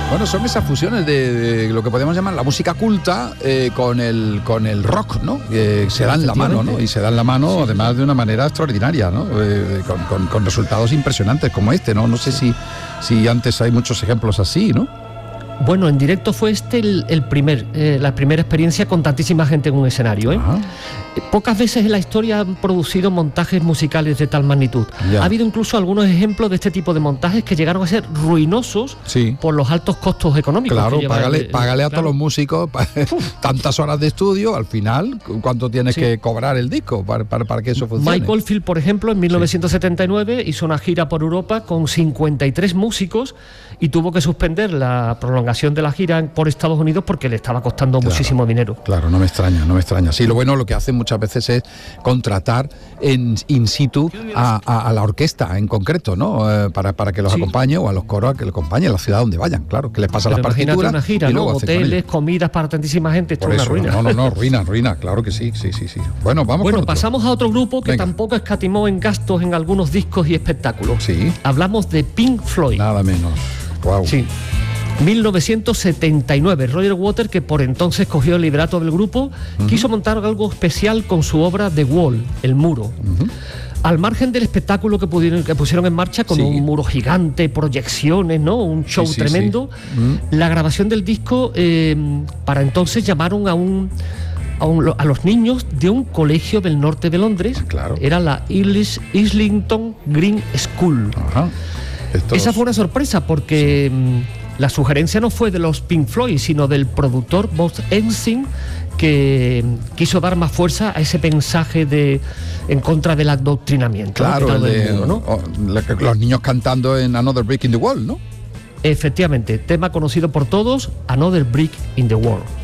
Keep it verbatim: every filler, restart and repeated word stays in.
Bueno, son esas fusiones de, de lo que podemos llamar la música culta eh, con el con el rock, ¿no? Eh, se dan la mano, ¿no? Y se dan la mano, sí, además de una manera extraordinaria, ¿no? Eh, con, con, con resultados impresionantes como este, ¿no? No sé si, si antes hay muchos ejemplos así, ¿no? Bueno, en directo fue este el, el primer, eh, la primera experiencia con tantísima gente en un escenario, ¿eh? Ajá. Pocas veces en la historia han producido montajes musicales de tal magnitud. Ya. Ha habido incluso algunos ejemplos de este tipo de montajes que llegaron a ser ruinosos, sí, por los altos costos económicos. Claro, págale, el, págale a claro. todos los músicos tantas horas de estudio, al final, ¿cuánto tienes sí. que cobrar el disco para, para, para que eso funcione? Mike Oldfield, por ejemplo, en mil novecientos setenta y nueve sí. hizo una gira por Europa con cincuenta y tres músicos y tuvo que suspender la prolongación de la gira por Estados Unidos porque le estaba costando claro, muchísimo dinero. Claro, no me extraña, no me extraña. Sí, lo bueno, lo que hacen muchas veces es contratar en in situ a, a, a la orquesta en concreto, ¿no? Eh, para, para que los sí. acompañe, o a los coros que los acompañe en la ciudad donde vayan, claro, que les pasa las partituras una gira, y luego ¿no? Hoteles, comidas para tantísima gente, esto es una ruina. No, no, no, ruina, ruina, claro que sí, sí, sí, sí. Bueno, vamos Bueno, con otro. pasamos a otro grupo que Venga. tampoco escatimó en gastos en algunos discos y espectáculos. Sí. Hablamos de Pink Floyd. Nada menos. Wow. Sí. mil novecientos setenta y nueve, Roger Waters, que por entonces cogió el liderato del grupo, uh-huh. quiso montar algo especial con su obra The Wall, El Muro. Uh-huh. Al margen del espectáculo que, pudieron, que pusieron en marcha con sí. un muro gigante, proyecciones, ¿no? Un show sí, sí, tremendo, sí. Uh-huh. la grabación del disco, eh, para entonces llamaron a un... A, un, a los niños de un colegio del norte de Londres, claro. era la Ilis, Islington Green School. Ajá. Estos... Esa fue una sorpresa porque sí. la sugerencia no fue de los Pink Floyd, sino del productor Bob Ensing, que quiso dar más fuerza a ese mensaje de en contra del adoctrinamiento. Claro, ¿no? de, mundo, ¿no? o, los niños cantando en Another Brick in the Wall, ¿no? Efectivamente, tema conocido por todos, Another Brick in the Wall.